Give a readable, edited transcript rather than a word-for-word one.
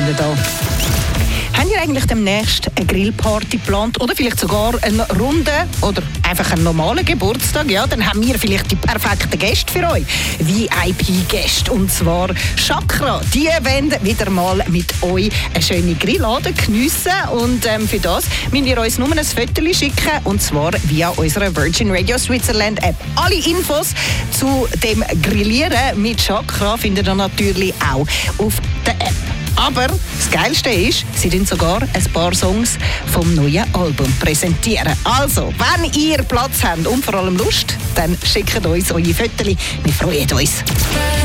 ihr da. Habt ihr eigentlich demnächst eine Grillparty geplant oder vielleicht sogar einen runden oder einfach einen normalen Geburtstag? Ja, dann haben wir vielleicht die perfekten Gäste für euch. VIP-Gäste. Und zwar Chakra. Die wollen wieder mal mit euch eine schöne Grillade geniessen. Und für das müsst ihr uns nur ein Foto schicken. Und zwar via unserer Virgin Radio Switzerland App. Alle Infos zu dem Grillieren mit Chakra findet ihr natürlich auch auf der App. Aber das Geilste ist, sie den sogar ein paar Songs vom neuen Album präsentieren. Also, wenn ihr Platz habt und vor allem Lust, dann schickt uns eure Fotos. Wir freuen uns.